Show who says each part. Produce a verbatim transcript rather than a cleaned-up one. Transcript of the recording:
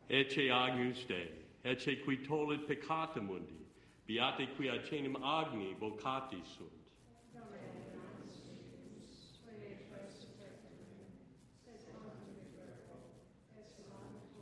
Speaker 1: Ecce agnus Dei, ecce qui tollit peccata mundi, beate qui ad cenem agni vocati sunt. Amen.